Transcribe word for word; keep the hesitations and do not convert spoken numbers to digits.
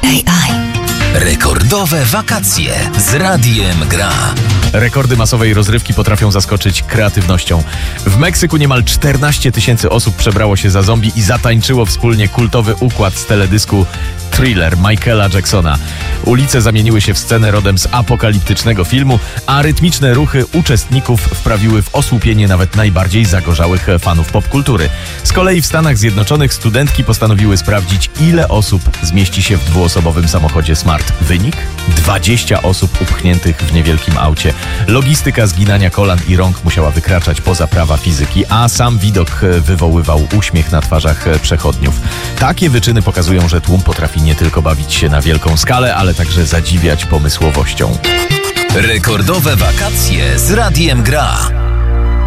A I. Rekordowe wakacje z Radiem Gra. Rekordy masowej rozrywki potrafią zaskoczyć kreatywnością. W Meksyku niemal czternaście tysięcy osób przebrało się za zombie i zatańczyło wspólnie kultowy układ z teledysku Thriller Michaela Jacksona. Ulice zamieniły się w scenę rodem z apokaliptycznego filmu, a rytmiczne ruchy uczestników wprawiły w osłupienie nawet najbardziej zagorzałych fanów popkultury. Z kolei w Stanach Zjednoczonych studentki postanowiły sprawdzić, ile osób zmieści się w dwuosobowym samochodzie Smart. Wynik? dwadzieścia osób upchniętych w niewielkim aucie. Logistyka zginania kolan i rąk musiała wykraczać poza prawa fizyki, a sam widok wywoływał uśmiech na twarzach przechodniów. Takie wyczyny pokazują, że tłum potrafi nie tylko bawić się na wielką skalę, ale także zadziwiać pomysłowością. Rekordowe wakacje z Radiem Gra.